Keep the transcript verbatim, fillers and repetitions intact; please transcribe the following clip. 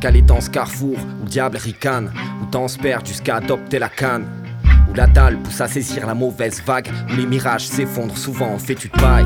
calé dans ce carrefour où le diable ricane, où t'en se perd jusqu'à adopter la canne, où la dalle pousse à saisir la mauvaise vague, où les mirages s'effondrent souvent en fétu de paille.